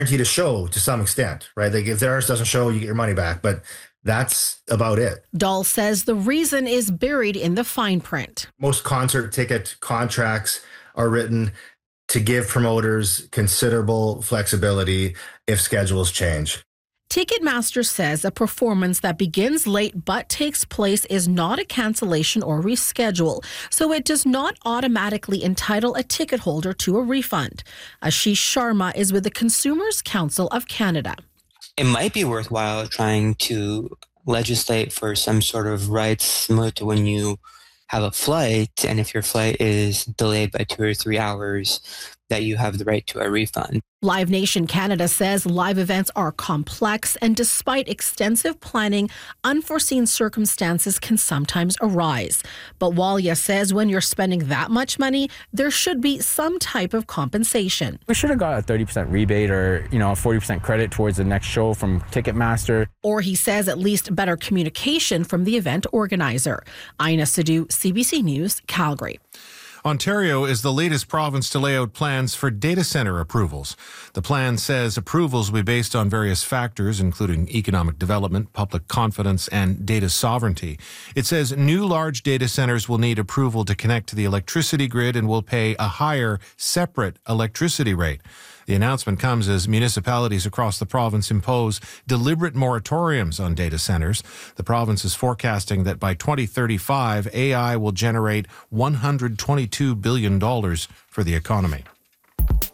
to show to some extent, right? Like if theirs doesn't show, you get your money back, but that's about it. Dahl says the reason is buried in the fine print. Most concert ticket contracts are written to give promoters considerable flexibility if schedules change. Ticketmaster says a performance that begins late but takes place is not a cancellation or reschedule, so it does not automatically entitle a ticket holder to a refund. Ashish Sharma is with the Consumers Council of Canada. It might be worthwhile trying to legislate for some sort of rights similar to when you have a flight, and if your flight is delayed by 2 or 3 hours, that you have the right to a refund. Live Nation Canada says live events are complex, and despite extensive planning, unforeseen circumstances can sometimes arise. But Walia says when you're spending that much money, there should be some type of compensation. We should have got a 30% rebate or, a 40% credit towards the next show from Ticketmaster. Or he says at least better communication from the event organizer. Aina Sidhu, CBC News, Calgary. Ontario is the latest province to lay out plans for data center approvals. The plan says approvals will be based on various factors, including economic development, public confidence, and data sovereignty. It says new large data centers will need approval to connect to the electricity grid and will pay a higher, separate electricity rate. The announcement comes as municipalities across the province impose deliberate moratoriums on data centers. The province is forecasting that by 2035, AI will generate $122 billion for the economy.